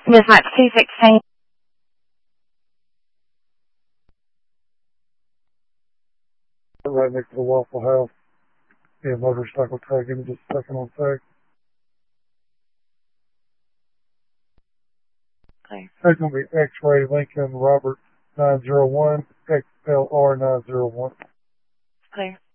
Dispatch 216. Right next to the Waffle House. Yeah, motorcycle tag. Give me just a second on tag. Clear. That's going to be X-Ray Lincoln Robert 901 XLR 901. Clear.